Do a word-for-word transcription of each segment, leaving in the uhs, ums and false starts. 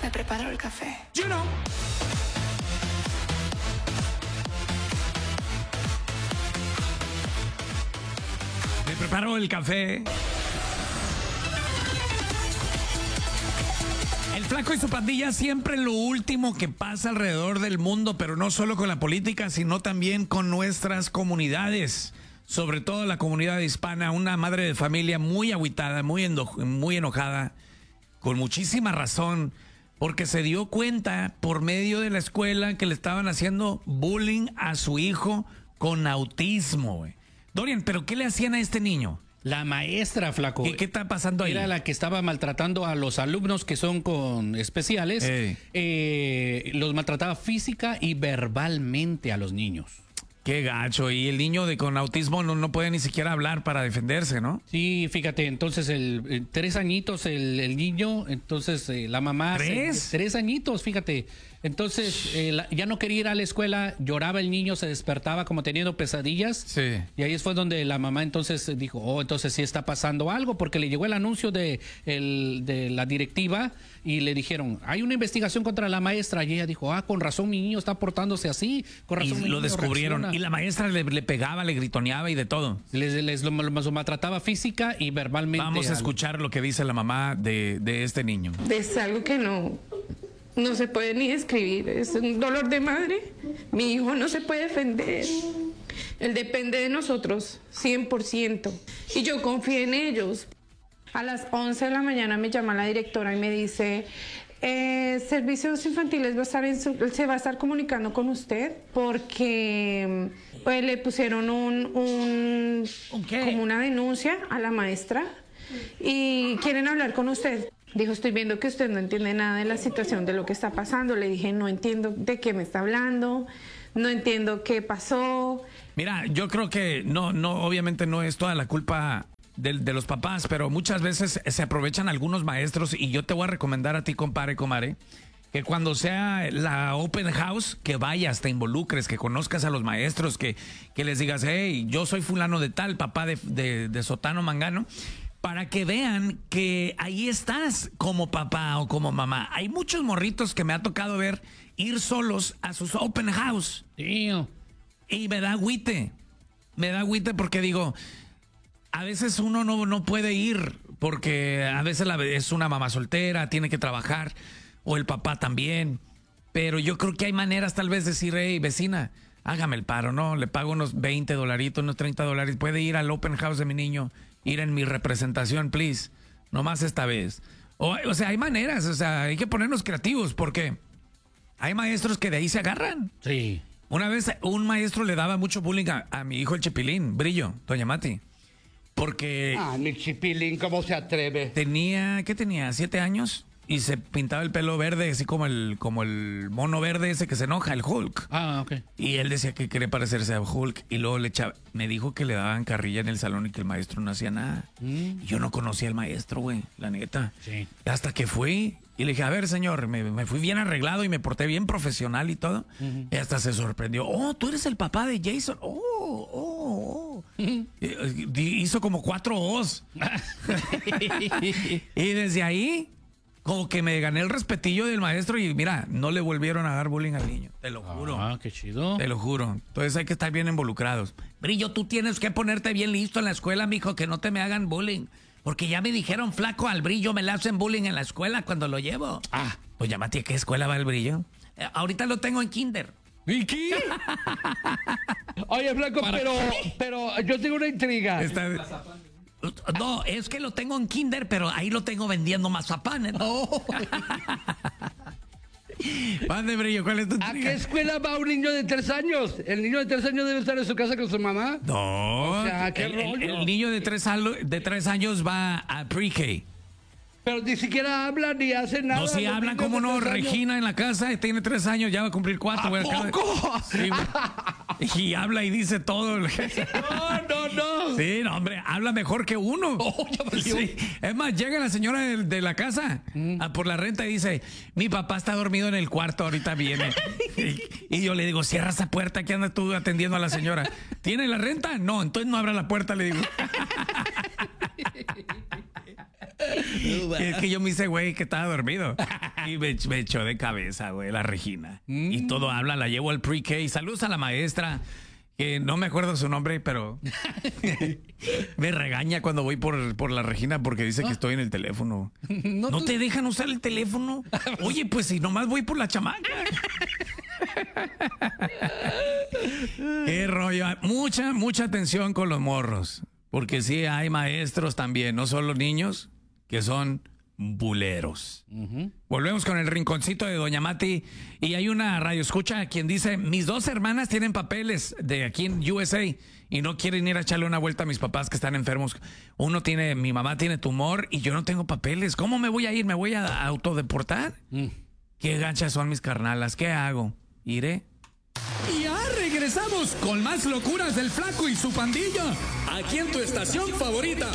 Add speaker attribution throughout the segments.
Speaker 1: Me preparo el café.
Speaker 2: You know. Me preparo el café. El Flaco y su pandilla siempre lo último que pasa alrededor del mundo, pero no solo con la política, sino también con nuestras comunidades, sobre todo la comunidad hispana. Una madre de familia muy agüitada, muy, eno- muy enojada, con muchísima razón, porque se dio cuenta por medio de la escuela que le estaban haciendo bullying a su hijo con autismo, güey. Dorian, ¿pero qué le hacían a este niño?
Speaker 3: La maestra, Flaco.
Speaker 2: ¿Qué, qué está pasando ahí?
Speaker 3: Era la que estaba maltratando a los alumnos que son con especiales.
Speaker 2: Ey.
Speaker 3: Eh, los maltrataba física y verbalmente a los niños.
Speaker 2: Qué gacho. Y el niño de con autismo no, no puede ni siquiera hablar para defenderse, ¿no?
Speaker 3: Sí, fíjate, entonces el, el- tres añitos el, el niño, entonces eh, la mamá... se-
Speaker 2: ¿Tres?
Speaker 3: tres añitos, fíjate. Entonces eh, la- ya no quería ir a la escuela, lloraba el niño, se despertaba como teniendo pesadillas.
Speaker 2: Sí.
Speaker 3: Y ahí fue donde la mamá entonces dijo, oh, entonces sí está pasando algo, porque le llegó el anuncio de, el, de la directiva y le dijeron, hay una investigación contra la maestra. Y ella dijo, ah, con razón mi niño está portándose así, con razón
Speaker 2: Y
Speaker 3: mi
Speaker 2: lo
Speaker 3: niño
Speaker 2: descubrieron.
Speaker 3: reacciona".
Speaker 2: Y la maestra le, le pegaba, le gritoneaba y de todo.
Speaker 3: Les, les lo, lo- lo maltrataba física y verbalmente.
Speaker 2: Vamos a
Speaker 3: al-
Speaker 2: escuchar lo que dice la mamá de, de este niño.
Speaker 4: Es algo que no, no se puede ni describir. Es un dolor de madre. Mi hijo no se puede defender. Él depende de nosotros, cien por ciento. Y yo confío en ellos. A las once de la mañana me llama la directora y me dice, eh, Servicios Infantiles va a estar en su- se va a estar comunicando con usted porque pues, le pusieron un, un
Speaker 2: ¿Un qué?
Speaker 4: como una denuncia a la maestra y quieren hablar con usted. Dijo, estoy viendo que usted no entiende nada de la situación, de lo que está pasando. Le dije, no entiendo de qué me está hablando, no entiendo qué pasó.
Speaker 2: Mira, yo creo que no, no, obviamente no es toda la culpa de, de los papás, pero muchas veces se aprovechan algunos maestros y yo te voy a recomendar a ti, compadre, comare, que cuando sea la open house, que vayas, te involucres, que conozcas a los maestros, que, que les digas, hey, yo soy fulano de tal, papá de, de, de Sotano Mangano, para que vean que ahí estás como papá o como mamá. Hay muchos morritos que me ha tocado ver ir solos a sus open house.
Speaker 3: Tío.
Speaker 2: Y me da agüite, me da agüite porque digo, a veces uno no, no puede ir porque a veces la, es una mamá soltera, tiene que trabajar, o el papá también, pero yo creo que hay maneras tal vez de decir, hey, vecina, hágame el paro, ¿no? Le pago unos veinte dolaritos, unos treinta dólares, puede ir al open house de mi niño, ir en mi representación, please, nomás esta vez. O, o sea, hay maneras, o sea, hay que ponernos creativos porque hay maestros que de ahí se agarran.
Speaker 3: Sí.
Speaker 2: Una vez un maestro le daba mucho bullying a, a mi hijo el Chipilín, Brillo, doña Mati, porque
Speaker 5: Ah, mi chipilín, ¿cómo se atreve?
Speaker 2: tenía, ¿qué tenía? ¿Siete años? Y se pintaba el pelo verde, así como el, como el mono verde ese que se enoja, el Hulk.
Speaker 3: Ah, ok.
Speaker 2: Y él decía que quería parecerse a Hulk y luego le echaba, me dijo que le daban carrilla en el salón y que el maestro no hacía nada.
Speaker 3: Mm.
Speaker 2: Y yo no conocía al maestro, güey, la neta.
Speaker 3: Sí.
Speaker 2: Hasta que fui y le dije, a ver, señor, me, me fui bien arreglado y me porté bien profesional y todo. Y hasta se sorprendió. Oh, tú eres el papá de Jason. Oh, oh, oh. Y- y- hizo como cuatro O's. Y desde ahí, como que me gané el respetillo del maestro y mira, no le volvieron a dar bullying al niño. Te lo juro.
Speaker 3: Ah, qué chido.
Speaker 2: Te lo juro. Entonces hay que estar bien involucrados. Brillo, tú tienes que ponerte bien listo en la escuela, mijo, que no te me hagan bullying. Porque ya me dijeron, flaco, al Brillo me le hacen bullying en la escuela cuando lo llevo.
Speaker 3: Ah.
Speaker 2: Pues llámate, ¿a qué escuela va el Brillo? Eh, ahorita lo tengo en kinder.
Speaker 3: ¿Y qué?
Speaker 5: Oye, Flaco, pero, pero yo tengo una intriga.
Speaker 2: Está- No, es que lo tengo en kinder, pero ahí lo tengo vendiendo mazapanes. ¿no? Pan de Brillo, ¿cuál es tu
Speaker 5: ¿A qué
Speaker 2: intriga?
Speaker 5: escuela va un niño de tres años? ¿El niño de tres años debe estar en su casa con su mamá?
Speaker 2: No,
Speaker 5: O sea, ¿qué
Speaker 2: el, el-
Speaker 5: rollo?
Speaker 2: el niño de tres, alo- de tres años va a pre-K.
Speaker 5: Pero ni siquiera habla ni hace nada.
Speaker 2: No, si
Speaker 5: los
Speaker 2: hablan,
Speaker 5: niños
Speaker 2: cómo
Speaker 5: de
Speaker 2: no,
Speaker 5: tres años.
Speaker 2: Regina en la casa, tiene tres años, ya va a cumplir cuatro.
Speaker 5: ¿A
Speaker 2: güey, acaba de-
Speaker 5: poco?
Speaker 2: Sí, güey. Y habla y dice todo.
Speaker 5: No, no, no.
Speaker 2: Sí, no, hombre, habla mejor que uno.
Speaker 5: Oh, ya valió.
Speaker 2: Sí. Es más, llega la señora de, de la casa a por la renta y dice, mi papá está dormido en el cuarto, ahorita viene. y, y yo le digo, cierra esa puerta, que andas tú atendiendo a la señora. ¿Tiene la renta? No, entonces no abra la puerta, le digo. Es que yo me hice güey que estaba dormido. Y me, me echó de cabeza, güey, la Regina.
Speaker 3: Mm.
Speaker 2: Y todo habla, la llevo al pre-K. Saludos a la maestra, que no me acuerdo su nombre, pero me regaña cuando voy por, por la Regina porque dice que estoy en el teléfono.
Speaker 3: No,
Speaker 2: ¿No
Speaker 3: tú-
Speaker 2: te dejan usar el teléfono? Oye, pues si nomás voy por la chamaca. Qué rollo. Mucha, mucha atención con los morros. Porque sí hay maestros también, no solo niños, que son buleros.
Speaker 3: Ujú.
Speaker 2: Volvemos con el rinconcito de Doña Mati. Y hay una radio escucha quien dice: mis dos hermanas tienen papeles de aquí en U S A y no quieren ir a echarle una vuelta a mis papás que están enfermos. Uno tiene, mi mamá tiene tumor y yo no tengo papeles. ¿Cómo me voy a ir? ¿Me voy a autodeportar?
Speaker 3: Mm.
Speaker 2: Qué ganchas son mis carnalas. ¿Qué hago? ¿Iré?
Speaker 1: Y ya regresamos con más locuras del Flaco y su pandilla. Aquí en tu estación favorita.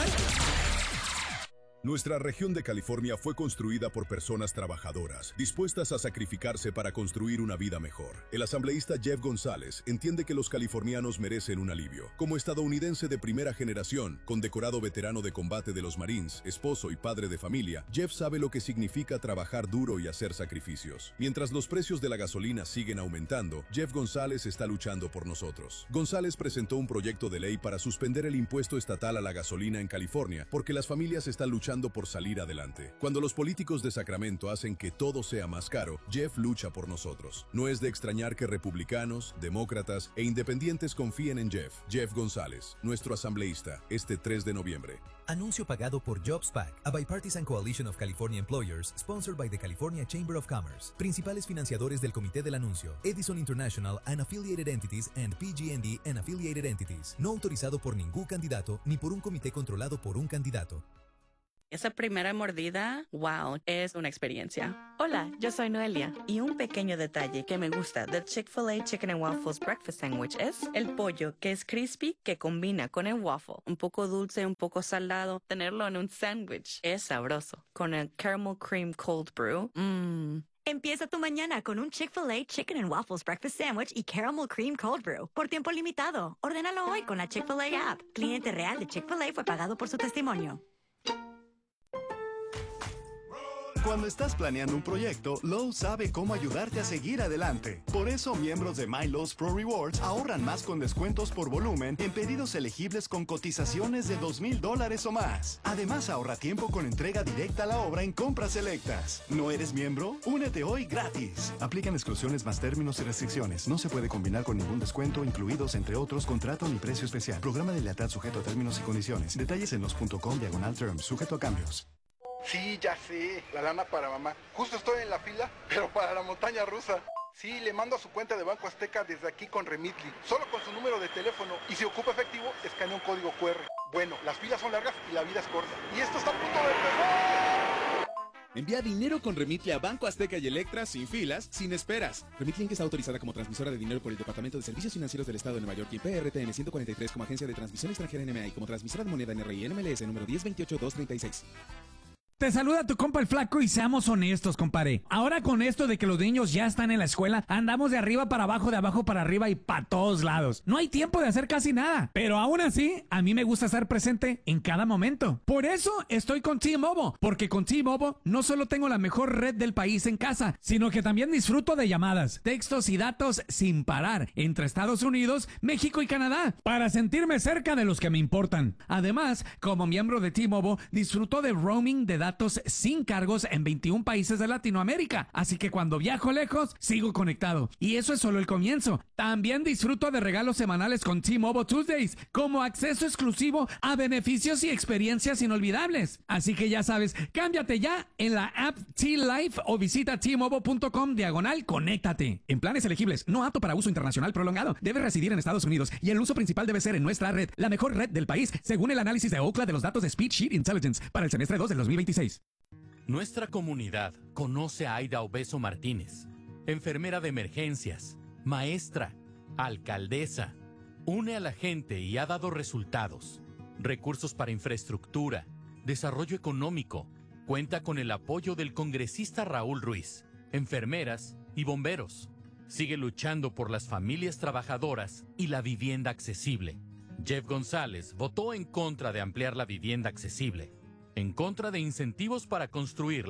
Speaker 6: Nuestra región de California fue construida por personas trabajadoras, dispuestas a sacrificarse para construir una vida mejor. El asambleísta Jeff González entiende que los californianos merecen un alivio. Como estadounidense de primera generación, condecorado veterano de combate de los Marines, esposo y padre de familia, Jeff sabe lo que significa trabajar duro y hacer sacrificios. Mientras los precios de la gasolina siguen aumentando, Jeff González está luchando por nosotros. González presentó un proyecto de ley para suspender el impuesto estatal a la gasolina en California, porque las familias están luchando por salir adelante. Cuando los políticos de Sacramento hacen que todo sea más caro, Jeff lucha por nosotros. No es de extrañar que republicanos, demócratas e independientes confíen en Jeff. Jeff González, nuestro asambleísta, este tres de noviembre.
Speaker 7: Anuncio pagado por JobsPac, a bipartisan coalition of California employers, sponsored by the California Chamber of Commerce. Principales financiadores del comité del anuncio: Edison International and Affiliated Entities and P G and D and Affiliated Entities. No autorizado por ningún candidato ni por un comité controlado por un candidato.
Speaker 8: Esa primera mordida, wow, es una experiencia.
Speaker 9: Hola, yo soy Noelia. Y un pequeño detalle que me gusta del Chick-fil-A Chicken and Waffles Breakfast Sandwich es
Speaker 8: El pollo, que es crispy, que combina con el waffle. Un poco dulce, un poco salado. Tenerlo en un sándwich es sabroso. Con el caramel cream cold brew, mmm.
Speaker 10: Empieza tu mañana con un Chick-fil-A Chicken and Waffles Breakfast Sandwich y Caramel Cream Cold Brew. Por tiempo limitado. Ordénalo hoy con la Chick-fil-A app. Cliente real de Chick-fil-A fue pagado por su testimonio.
Speaker 11: Cuando estás planeando un proyecto, Lowe's sabe cómo ayudarte a seguir adelante. Por eso, miembros de My Lowe's Pro Rewards ahorran más con descuentos por volumen en pedidos elegibles con cotizaciones de dos mil dólares o más. Además, ahorra tiempo con entrega directa a la obra en compras selectas. ¿No eres miembro? Únete hoy gratis. Aplican exclusiones más términos y restricciones. No se puede combinar con ningún descuento, incluidos, entre otros, contrato ni precio especial. Programa de lealtad sujeto a términos y condiciones. Detalles en los punto com diagonal terms, sujeto a cambios.
Speaker 12: Sí, ya sé, la lana para mamá. Justo estoy en la fila, pero para la montaña rusa. Sí, le mando a su cuenta de Banco Azteca desde aquí con Remitly, solo con su número de teléfono. Y si ocupa efectivo, escanea un código cu erre. Bueno, las filas son largas y la vida es corta. Y esto está a punto de empezar.
Speaker 13: Envía dinero con Remitly a Banco Azteca y Electra sin filas, sin esperas. Remitly está autorizada como transmisora de dinero por el Departamento de Servicios Financieros del Estado de Nueva York y P R T N ciento cuarenta y tres como agencia de transmisión extranjera N M A y como transmisora de moneda N R I N M L S número diez veintiocho dos treinta y seis.
Speaker 1: Te saluda tu compa el Flaco y seamos honestos, compadre. Ahora con esto de que los niños ya están en la escuela, andamos de arriba para abajo, de abajo para arriba y para todos lados. No hay tiempo de hacer casi nada. Pero aún así, a mí me gusta estar presente en cada momento. Por eso estoy con T-Mobile, porque con T-Mobile no solo tengo la mejor red del país en casa, sino que también disfruto de llamadas, textos y datos sin parar entre Estados Unidos, México y Canadá, para sentirme cerca de los que me importan. Además, como miembro de T-Mobile, disfruto de roaming de datos sin cargos en veintiún países de Latinoamérica. Así que cuando viajo lejos, sigo conectado. Y eso es solo el comienzo. También disfruto de regalos semanales con T-Mobile Tuesdays, como acceso exclusivo a beneficios y experiencias inolvidables. Así que ya sabes, cámbiate ya en la app T-Life o visita T-Mobile punto com diagonal conéctate. En planes elegibles, no apto para uso internacional prolongado. Debe residir en Estados Unidos y el uso principal debe ser en nuestra red, la mejor red del país, según el análisis de Ookla de los datos de Speedsheet Intelligence para el semestre dos del dos mil veintiséis.
Speaker 14: Nuestra comunidad conoce a Aida Obeso Martínez, enfermera de emergencias, maestra, alcaldesa. Une a la gente y ha dado resultados. Recursos para infraestructura, desarrollo económico. Cuenta con el apoyo del congresista Raúl Ruiz, enfermeras y bomberos. Sigue luchando por las familias trabajadoras y la vivienda accesible. Jeff González votó en contra de ampliar la vivienda accesible, en contra de incentivos para construirla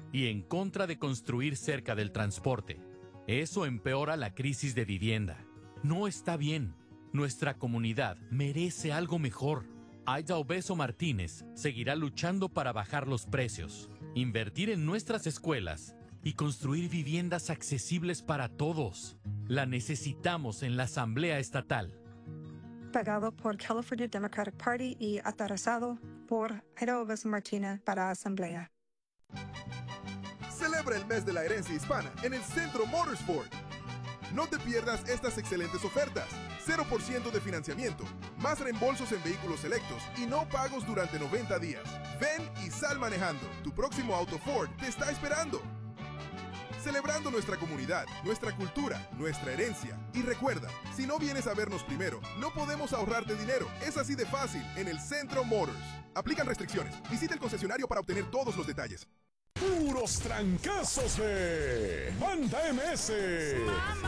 Speaker 14: y en contra de construir cerca del transporte. Eso empeora la crisis de vivienda. No está bien. Nuestra comunidad merece algo mejor. Aida Obeso Martínez seguirá luchando para bajar los precios, invertir en nuestras escuelas y construir viviendas accesibles para todos. La necesitamos en la Asamblea Estatal.
Speaker 15: Pagado por California Democratic Party y aterrizado por Aida Obeso Martínez para Asamblea.
Speaker 16: Celebra el mes de la herencia hispana en el Centro Motorsport. No te pierdas estas excelentes ofertas. cero por ciento de financiamiento, más reembolsos en vehículos selectos y no pagos durante noventa días. Ven y sal manejando. Tu próximo auto Ford te está esperando. Celebrando nuestra comunidad, nuestra cultura, nuestra herencia. Y recuerda, si no vienes a vernos primero, no podemos ahorrarte dinero. Es así de fácil en el Centro Motors. Aplican restricciones. Visita el concesionario para obtener todos los detalles.
Speaker 17: Puros trancazos de Banda M S.